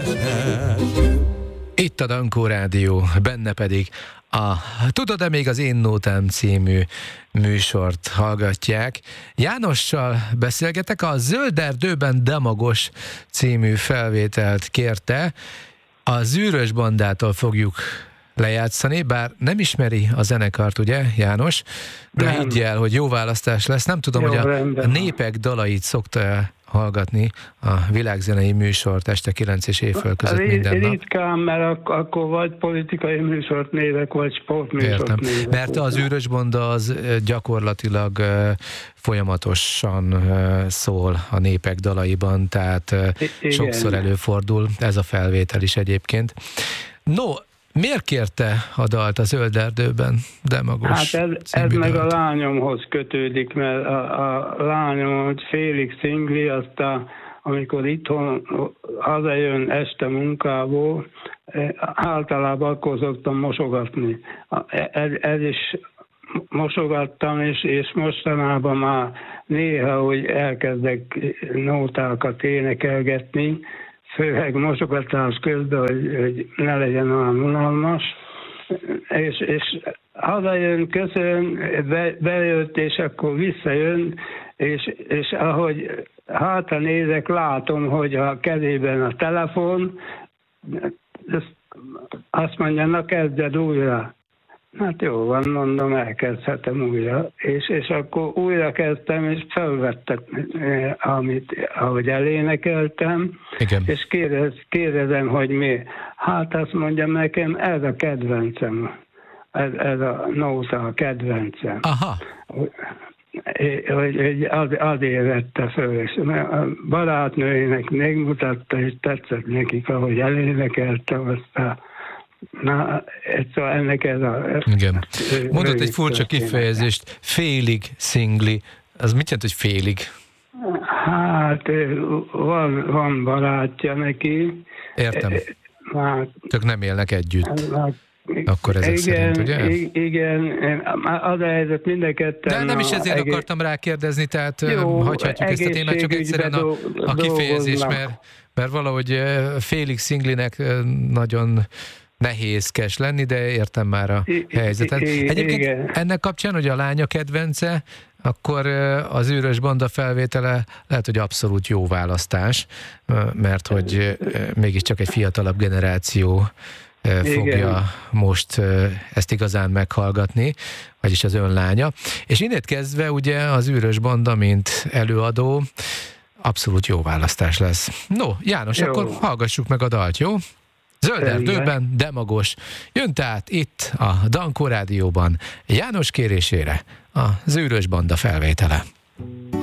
Itt a Dankó Rádió, benne pedig a Tudod-e még az Én Nótám című műsort hallgatják. Jánossal beszélgetek, a Zöld erdőben Demagos című felvételt kérte. A Zűrös bandától fogjuk lejátszani, bár nem ismeri a zenekart, ugye, János? De higgy el, hogy jó választás lesz. Nem tudom, jó, hogy a népek dalait szokta hallgatni a világzenei műsort este 9 és éjfél között minden nap. Ritkán, mert akkor vagy politikai műsort nézek, vagy sportműsort nézek. Mert az Zűrös banda az gyakorlatilag folyamatosan szól a népek dalaiban, tehát sokszor előfordul ez a felvétel is egyébként. No, miért kérte a dalt a Zöld erdőben Demagos? Hát ez meg a lányomhoz kötődik, mert a lányom, hogy félig szingli, aztán amikor itthon hazajön este munkából, általában akkor szoktam mosogatni. Ez is mosogattam, és mostanában már néha, hogy elkezdek nótákat énekelgetni, főleg mosogatás közben, hogy ne legyen olyan unalmas, és hazajön, köszön, bejött, és akkor visszajön, és ahogy hátra nézek, látom, hogy a kezében a telefon, azt mondja, na kezdjed újra. Hát jó van, mondom, elkezdhetem újra. És akkor újra kezdtem, és felvettem, ahogy elénekeltem, igen. És kérdezem, hogy mi. Hát azt mondjam nekem, ez a kedvencem. Ez a nóta a kedvencem. Aha. Hogy azért vette föl, és a barátnőjének megmutatta, és tetszett nekik, ahogy elénekeltem, aztán na, szóval ennek ez a... Igen. Mondott egy furcsa kifejezést, félig szingli. Az mit jelent, hogy félig? Hát van barátja neki. Értem. Hát, csak nem élnek együtt. Akkor ezek szerint, ugye? Igen, az a helyzet mindenketten... De nem is ezért akartam rákérdezni, tehát hagyhatjuk ezt a témát, csak egyszerűen a kifejezés, mert valahogy félig szinglinek nagyon nehézkes lenni, de értem már a helyzetet. Egyébként ennek kapcsán, hogy a lánya kedvence, akkor az Zűrös banda felvétele lehet, hogy abszolút jó választás, mert hogy mégiscsak egy fiatalabb generáció fogja most ezt igazán meghallgatni, vagyis az ön lánya. És innét kezdve ugye az Zűrös banda, mint előadó, abszolút jó választás lesz. No, János, akkor hallgassuk meg a dalt, jó? Zöld erdőben Demagos. Jön tehát itt a Dankó Rádióban János kérésére a Zűrös banda felvétele.